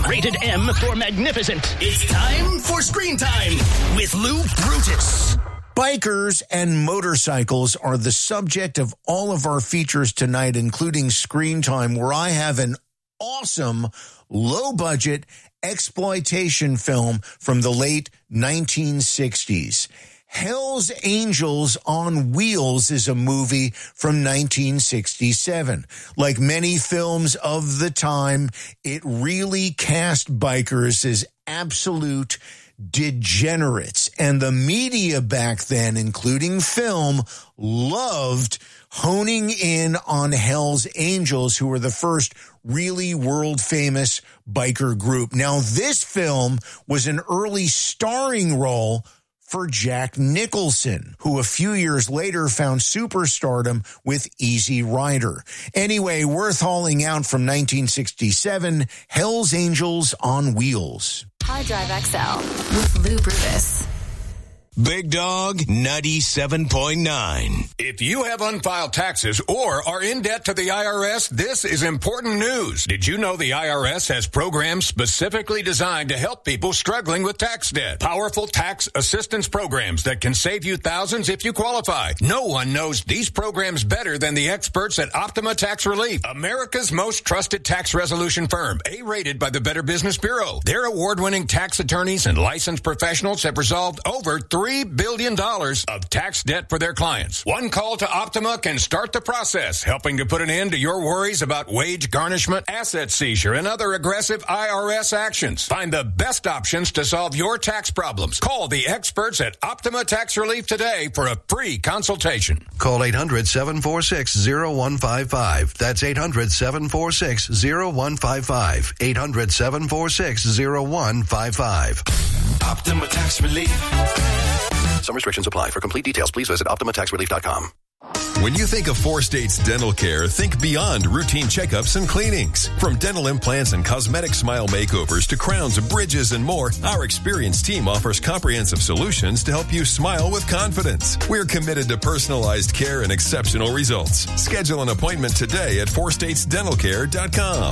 Rated M for magnificent. It's time for Screen Time with Lou Brutus. Bikers and motorcycles are the subject of all of our features tonight, including Screen Time, where I have an awesome, low-budget exploitation film from the late 1960s. Hell's Angels on Wheels is a movie from 1967. Like many films of the time, it really cast bikers as absolute degenerates. And the media back then, including film, loved honing in on Hell's Angels, who were the first really world-famous biker group. Now, this film was an early starring role for Jack Nicholson, who a few years later found superstardom with Easy Rider. Anyway, worth hauling out from 1967, Hell's Angels on Wheels. Hard Drive XL with Lou Brutus. Big Dog 97.9. If you have unfiled taxes or are in debt to the IRS, this is important news. Did you know the IRS has programs specifically designed to help people struggling with tax debt? Powerful tax assistance programs that can save you thousands if you qualify. No one knows these programs better than the experts at Optima Tax Relief, America's most trusted tax resolution firm, A-rated by the Better Business Bureau. Their award-winning tax attorneys and licensed professionals have resolved over $3 billion of tax debt for their clients. One call to Optima can start the process, helping to put an end to your worries about wage garnishment, asset seizure, and other aggressive IRS actions. Find the best options to solve your tax problems. Call the experts at Optima Tax Relief today for a free consultation. Call 800-746-0155. That's 800-746-0155. 800-746-0155. Optima Tax Relief. Some restrictions apply. For complete details, please visit OptimaTaxRelief.com. When you think of 4 States Dental Care, think beyond routine checkups and cleanings. From dental implants and cosmetic smile makeovers to crowns, bridges, and more, our experienced team offers comprehensive solutions to help you smile with confidence. We're committed to personalized care and exceptional results. Schedule an appointment today at 4statesdentalcare.com.